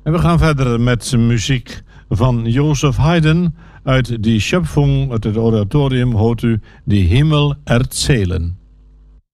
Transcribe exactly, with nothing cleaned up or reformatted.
En we gaan verder met muziek van Joseph Haydn uit Die Schöpfung, uit het oratorium hoort u Die Himmel erzählen.